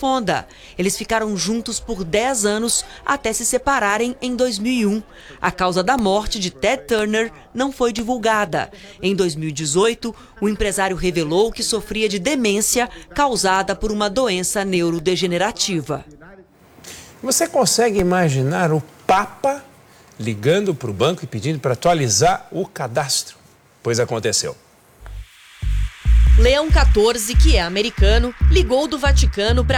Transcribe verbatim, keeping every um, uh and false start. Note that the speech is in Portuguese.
Fonda. Eles ficaram juntos por dez anos até se separarem em dois mil e um. A causa da morte de Ted Turner não foi divulgada. Em dois mil e dezoito, o empresário revelou que sofria de demência causada por uma doença neurodegenerativa. Você consegue imaginar o Papa ligando para o banco e pedindo para atualizar o cadastro? Pois aconteceu. Leão quatorze, que é americano, ligou do Vaticano para